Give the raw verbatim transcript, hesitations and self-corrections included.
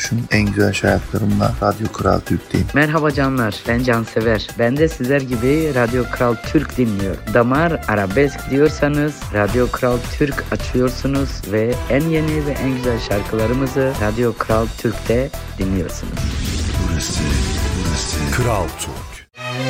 için en güzel şarkılarımla Radyo Kral Türk'teyim. Merhaba canlar, ben Cansever. Ben de sizler gibi Radyo Kral Türk dinliyorum. Damar arabesk diyorsanız Radyo Kral Türk açıyorsunuz ve en yeni ve en güzel şarkılarımızı Radyo Kral Türk'te dinliyorsunuz. Burası, burası Kral Türk.